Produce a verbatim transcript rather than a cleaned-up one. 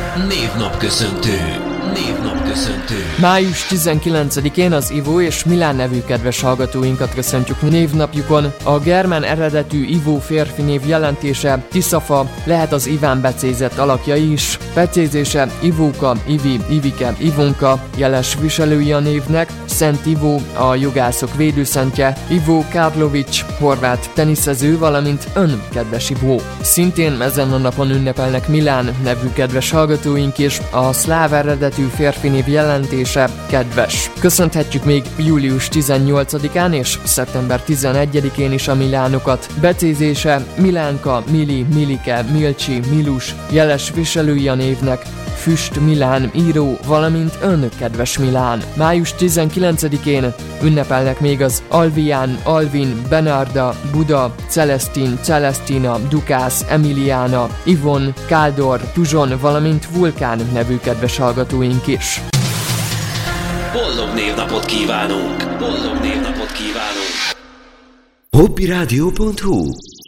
Névnapköszöntő. Névnapköszöntő. május tizenkilencedikén az Ivo és Milán nevű kedves hallgatóinkat köszöntjük névnapjukon. A germán eredetű Ivo férfi név jelentése Tiszafa, lehet az Iván becézett alakja is. Becézése Ivóka, Ivi, Ivike, Ivonka, jeles viselői a névnek, Szent Ivo, a jogászok védőszentje, Ivo Karlovics, horvát teniszező, valamint ön, kedves Ivo. Szintén ezen a napon ünnepelnek Milán nevű kedves hallgatóink, és a szláv eredetű férfi név jelentése kedves. Köszönhetjük még július tizennyolcadikán és szeptember tizenegyedikén is a Milánokat. Becézése Milánka, Mili, Milike, Milcsi, Milus, jeles viselői a névnek, Füst Milán író, valamint ön, kedves Milán. május tizenkilencedikén ünnepelnek még az Alvián, Alvin, Benarda, Buda, Celestin, Celestina, Dukász, Emiliana, Ivon, Káldor, Tuzson, valamint Vulkán nevű kedves hallgatóink is. Boldog névnapot kívánunk! Boldog névnapot kívánunk! hobbiradio pont hu